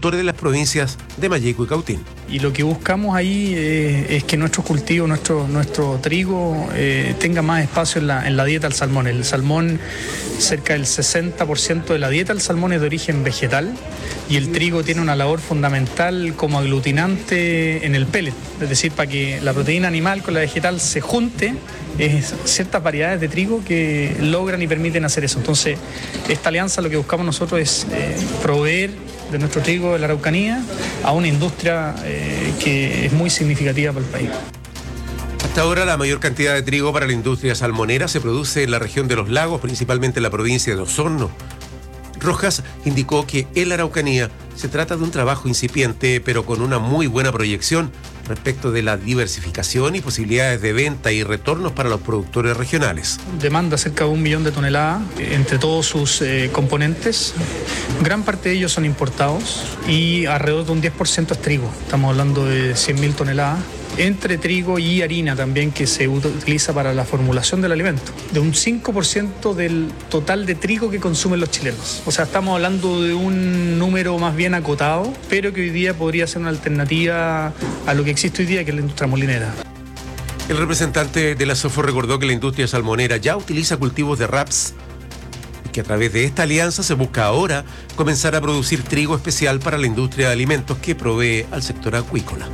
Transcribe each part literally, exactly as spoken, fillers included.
agricultores de las provincias de Malleco y Cautín. Y lo que buscamos ahí eh, es que nuestros cultivos, nuestro, nuestro trigo eh, tenga más espacio en la, en la dieta del salmón. El salmón, cerca del sesenta por ciento de la dieta del salmón es de origen vegetal y el trigo tiene una labor fundamental como aglutinante en el pellet. Es decir, para que la proteína animal con la vegetal se junte, es ciertas variedades de trigo que logran y permiten hacer eso. Entonces, esta alianza lo que buscamos nosotros es eh, proveer de nuestro trigo de la Araucanía a una industria eh, que es muy significativa para el país. Hasta ahora la mayor cantidad de trigo para la industria salmonera se produce en la región de los lagos, principalmente en la provincia de Osorno. Rojas indicó que en la Araucanía se trata de un trabajo incipiente, pero con una muy buena proyección respecto de la diversificación y posibilidades de venta y retornos para los productores regionales. Demanda cerca de un millón de toneladas entre todos sus eh, componentes. Gran parte de ellos son importados y alrededor de un diez por ciento es trigo. Estamos hablando de cien mil toneladas. Entre trigo y harina también, que se utiliza para la formulación del alimento, de un cinco por ciento del total de trigo que consumen los chilenos. O sea, estamos hablando de un número más bien acotado, pero que hoy día podría ser una alternativa a lo que existe hoy día, que es la industria molinera. El representante de la SOFO recordó que la industria salmonera ya utiliza cultivos de raps y que a través de esta alianza se busca ahora comenzar a producir trigo especial para la industria de alimentos que provee al sector acuícola.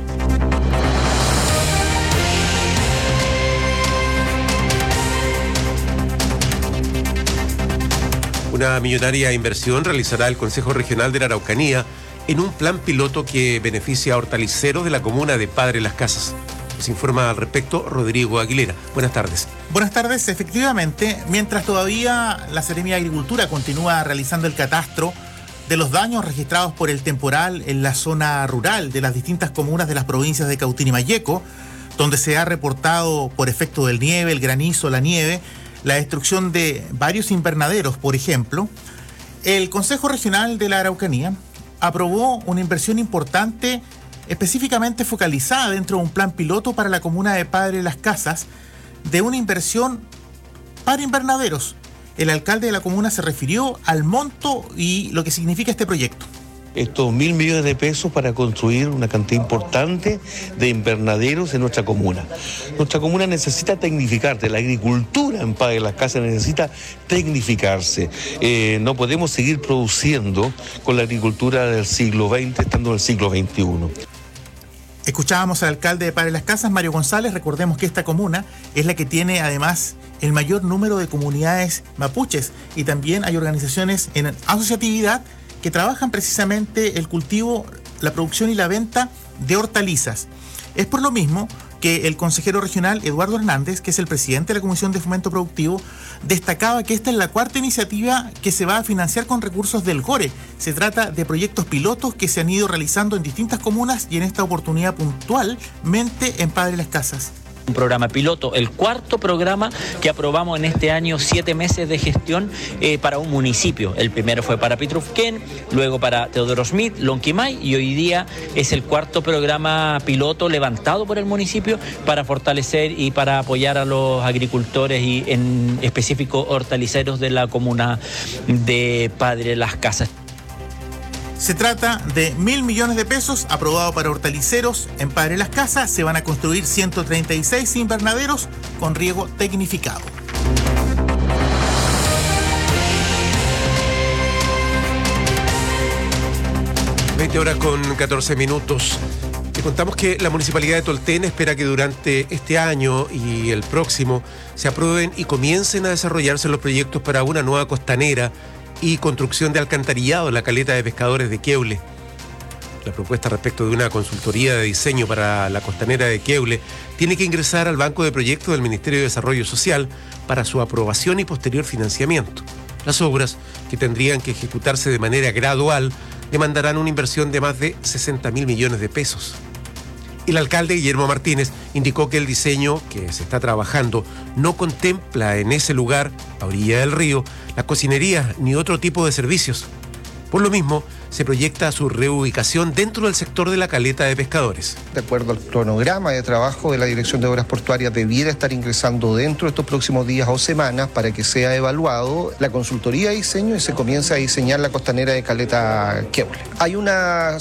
Una millonaria inversión realizará el Consejo Regional de la Araucanía en un plan piloto que beneficia a hortaliceros de la comuna de Padre Las Casas. Nos informa al respecto Rodrigo Aguilera. Buenas tardes. Buenas tardes. Efectivamente, mientras todavía la Seremía de Agricultura continúa realizando el catastro de los daños registrados por el temporal en la zona rural de las distintas comunas de las provincias de Cautín y Malleco, donde se ha reportado por efecto del nieve, el granizo, la nieve, la destrucción de varios invernaderos, por ejemplo, el Consejo Regional de la Araucanía aprobó una inversión importante específicamente focalizada dentro de un plan piloto para la comuna de Padre Las Casas, de una inversión para invernaderos. El alcalde de la comuna se refirió al monto y lo que significa este proyecto. Estos mil millones de pesos para construir una cantidad importante de invernaderos en nuestra comuna. Nuestra comuna necesita tecnificarse, la agricultura en Padre Las Casas necesita tecnificarse. Eh, no podemos seguir produciendo con la agricultura del siglo veinte, estando en el siglo veintiuno. Escuchábamos al alcalde de Padre Las Casas, Mario González. Recordemos que esta comuna es la que tiene además el mayor número de comunidades mapuches y también hay organizaciones en asociatividad que trabajan precisamente el cultivo, la producción y la venta de hortalizas. Es por lo mismo que el consejero regional Eduardo Hernández, que es el presidente de la Comisión de Fomento Productivo, destacaba que esta es la cuarta iniciativa que se va a financiar con recursos del GORE. Se trata de proyectos pilotos que se han ido realizando en distintas comunas y en esta oportunidad puntualmente en Padre Las Casas. Un programa piloto, el cuarto programa que aprobamos en este año, siete meses de gestión eh, para un municipio. El primero fue para Pitrufquén, luego para Teodoro Smith, Lonquimay, y hoy día es el cuarto programa piloto levantado por el municipio para fortalecer y para apoyar a los agricultores y en específico hortaliceros de la comuna de Padre Las Casas. Se trata de mil millones de pesos aprobado para hortaliceros en Padre Las Casas. Se van a construir ciento treinta y seis invernaderos con riego tecnificado. veinte horas con catorce minutos. Te contamos que la Municipalidad de Tolten espera que durante este año y el próximo se aprueben y comiencen a desarrollarse los proyectos para una nueva costanera y construcción de alcantarillado en la caleta de pescadores de Queule. La propuesta respecto de una consultoría de diseño para la costanera de Queule tiene que ingresar al banco de proyectos del Ministerio de Desarrollo Social para su aprobación y posterior financiamiento. Las obras, que tendrían que ejecutarse de manera gradual, demandarán una inversión de más de sesenta mil millones de pesos. El alcalde Guillermo Martínez indicó que el diseño que se está trabajando no contempla en ese lugar, a orilla del río, la cocinería ni otro tipo de servicios. Por lo mismo, se proyecta su reubicación dentro del sector de la caleta de pescadores. De acuerdo al cronograma de trabajo de la Dirección de Obras Portuarias, debiera estar ingresando dentro de estos próximos días o semanas para que sea evaluado la consultoría de diseño y se comience a diseñar la costanera de caleta Queule. Hay una